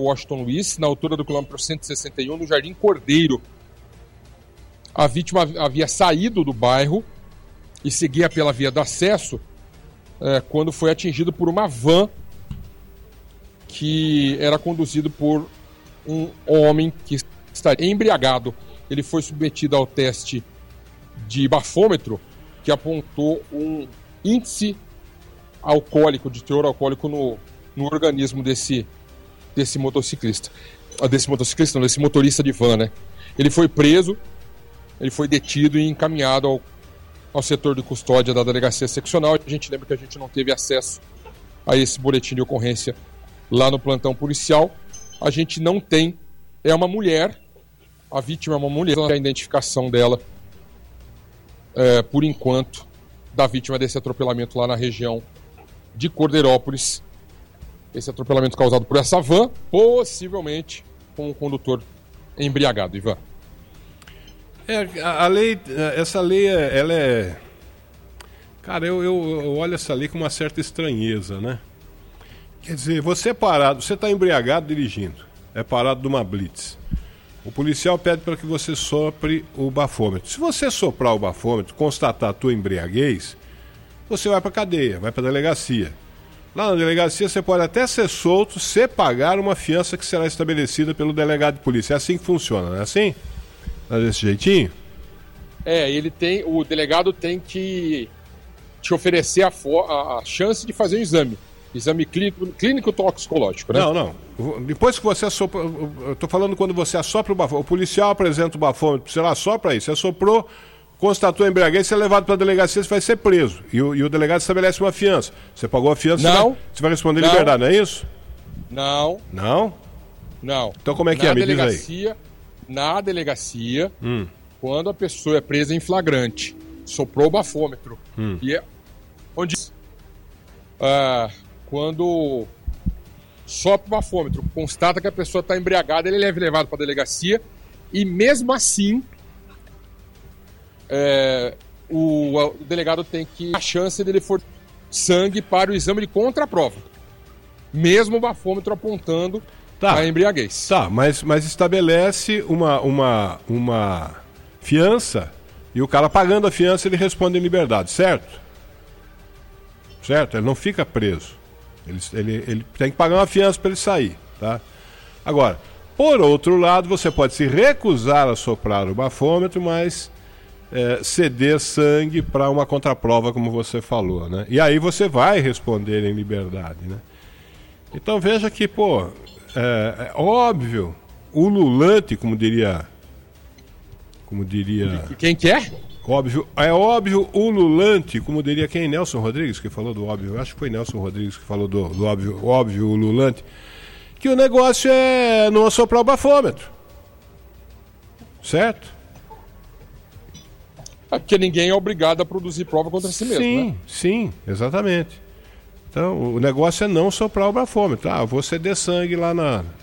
Washington Luiz, na altura do quilômetro 161, no Jardim Cordeiro. A vítima havia saído do bairro e seguia pela via do acesso quando foi atingido por uma van que era conduzido por um homem que estaria embriagado. Ele foi submetido ao teste de bafômetro, que apontou um índice alcoólico, de teor alcoólico no organismo desse motociclista. Desse motorista de van, né? Ele foi preso, ele foi detido e encaminhado ao setor de custódia da delegacia seccional. A gente lembra que a gente não teve acesso a esse boletim de ocorrência lá no plantão policial. A gente não tem, é uma mulher, a vítima é uma mulher, a identificação dela, por enquanto, da vítima desse atropelamento lá na região de Cordeirópolis. Esse atropelamento causado por essa van, possivelmente com o condutor embriagado. Ivan. A lei, essa lei, ela é... Cara, eu olho essa lei com uma certa estranheza, né? Quer dizer, você é parado, você está embriagado dirigindo, é parado numa blitz. O policial pede para que você sopre o bafômetro. Se você soprar o bafômetro, constatar a tua embriaguez, você vai para a cadeia, vai para a delegacia. Lá na delegacia você pode até ser solto se pagar uma fiança que será estabelecida pelo delegado de polícia. É assim que funciona, não é assim? É desse jeitinho? O delegado tem que te oferecer a chance de fazer um exame clínico toxicológico, né? Não. Depois que você assopra, eu tô falando quando você assopra o bafômetro, o policial apresenta o bafômetro, você lá assopra aí, você assoprou, constatou a embriaguez, você é levado para a delegacia, você vai ser preso. E o delegado estabelece uma fiança. Você pagou a fiança, você vai responder em liberdade, não é isso? Não. Não? Não. Então como é que me diz aí? Na delegacia, quando a pessoa é presa em flagrante, soprou o bafômetro, e quando sopra o bafômetro, constata que a pessoa está embriagada, ele é levado para a delegacia e mesmo assim o delegado tem que a chance dele for sangue para o exame de contraprova, mesmo o bafômetro apontando a embriaguez. Tá, mas estabelece uma fiança e o cara pagando a fiança ele responde em liberdade, certo? Certo? Ele não fica preso. Ele tem que pagar uma fiança para ele sair, tá? Agora, por outro lado, você pode se recusar a soprar o bafômetro, mas ceder sangue para uma contraprova, como você falou, né? E aí você vai responder em liberdade, né? Então veja que, é óbvio, ululante, como diria... Quem que é? Óbvio, ululante, como diria quem? Nelson Rodrigues, que falou do óbvio. Eu acho que foi Nelson Rodrigues que falou do óbvio, ululante. Que o negócio é não assoprar o bafômetro. Certo? É porque ninguém é obrigado a produzir prova contra si mesmo, né? Sim, exatamente. Então, o negócio é não soprar o bafômetro. Vou ceder sangue lá